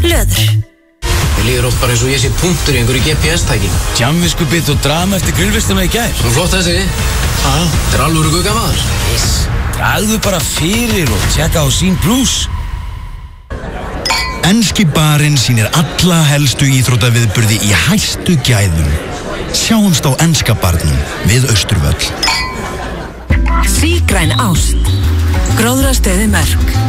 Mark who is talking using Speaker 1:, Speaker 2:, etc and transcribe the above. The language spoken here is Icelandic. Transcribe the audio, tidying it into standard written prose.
Speaker 1: Löður.
Speaker 2: Mér líður oft bara eins og ég sé punktur í einhverju GPS-tæki.
Speaker 3: Djamviskubit og drama eftir grillvistuna í gær.
Speaker 2: Svo flott þessi. Þetta alvöru guggamaður.
Speaker 3: Dragðu bara fyrir og tjekka á Sín Plus.
Speaker 4: Enski barinn sýnir alla helstu íþróttaviðburði í hæstu gæðum. Sjáumst á enska barnum við Austurvöll.
Speaker 1: Sígræn ást. Gróðrastöði Mörk.